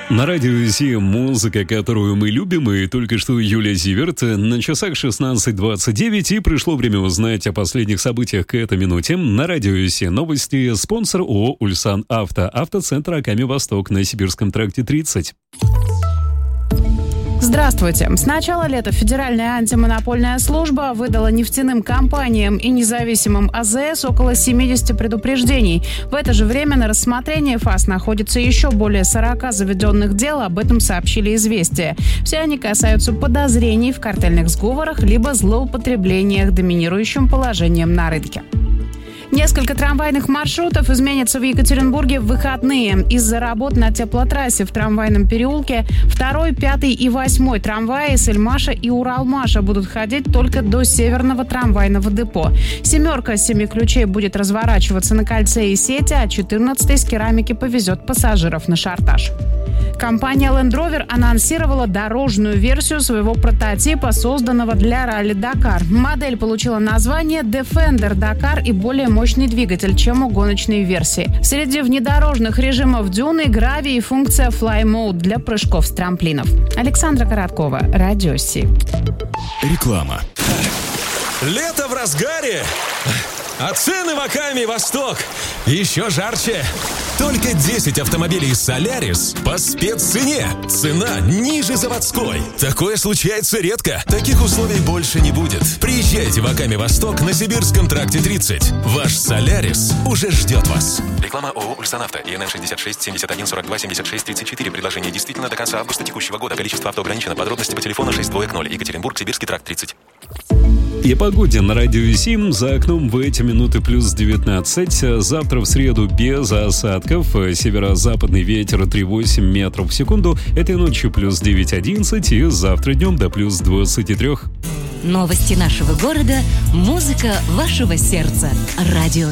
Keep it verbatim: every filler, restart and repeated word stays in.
На радио Си музыка, которую мы любим, и только что Юлия Зиверт. На часах шестнадцать двадцать девять, и пришло время узнать о последних событиях к этой минуте. На радио Си новости. Спонсор ООО «Ульсан Авто». Автоцентр Аками Восток на Сибирском тракте тридцать. Здравствуйте. С начала лета Федеральная антимонопольная служба выдала нефтяным компаниям и независимым А Зэ Эс около семьдесят предупреждений. В это же время на рассмотрении ФАС находится еще более сорок заведенных дел, об этом сообщили «Известия». Все они касаются подозрений в картельных сговорах либо злоупотреблениях доминирующим положением на рынке. Несколько трамвайных маршрутов изменятся в Екатеринбурге в выходные. Из-за работ на теплотрассе в трамвайном переулке второй, пятый и восьмой трамваи Сельмаша и Уралмаша будут ходить только до северного трамвайного депо. Семерка с семи ключей будет разворачиваться на кольце и сети, а четырнадцатый с керамики повезет пассажиров на Шартаж. Компания Land Rover анонсировала дорожную версию своего прототипа, созданного для ралли-Дакар. Модель получила название Defender Dakar и более мощный двигатель, чем у гоночной версии. Среди внедорожных режимов дюны, гравий и функция Fly Mode для прыжков с трамплинов. Александра Короткова, Радио Си. Реклама. Лето в разгаре, а цены в Аками Восток еще жарче. Только десять автомобилей Solaris по спеццене. Цена ниже заводской. Такое случается редко. Таких условий больше не будет. Приезжайте в Аками Восток на Сибирском тракте тридцать. Ваш Solaris уже ждет вас. Реклама ООО «Ульсан Авто». И Н Н шестьдесят шесть семьдесят один сорок два семьдесят шесть тридцать четыре. Предложение действительно до конца августа текущего года. Количество авто ограничено. Подробности по телефону шесть два ноль. Екатеринбург, Сибирский тракт тридцать. И о погоде на радио Сим. За окном в эти минуты плюс девятнадцать. Завтра в среду без осадков. Северо-западный ветер три восемь метров в секунду. Этой ночью плюс девять одиннадцать. И завтра днем до плюс двадцать три. Новости нашего города. Музыка вашего сердца. Радио